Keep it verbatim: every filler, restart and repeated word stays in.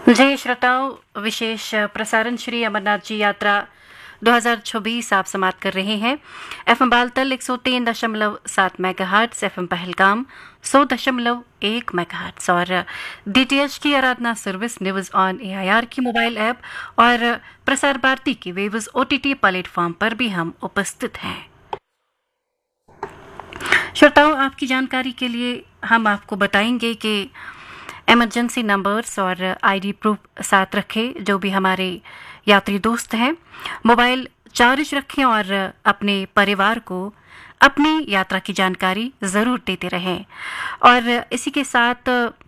जी श्रोताओं, विशेष प्रसारण श्री अमरनाथ जी यात्रा दो हज़ार चौबीस आप समाप्त कर रहे हैं। एफएम बालतल एक सौ तीन दशमलव सात मेगाहर्ट्ज, एफएम पहलगाम सौ दशमलव एक मेगाहर्ट्ज और डीटीएच की आराधना सर्विस, न्यूज ऑन एआईआर की मोबाइल ऐप और प्रसार भारती की वेव्स ओटीटी प्लेटफॉर्म पर भी हम उपस्थित हैं। श्रोताओं, आपकी जानकारी के लिए हम आपको बताएंगे कि इमरजेंसी नंबर्स और आईडी प्रूफ साथ रखें। जो भी हमारे यात्री दोस्त हैं, मोबाइल चार्ज रखें और अपने परिवार को अपनी यात्रा की जानकारी ज़रूर देते रहें। और इसी के साथ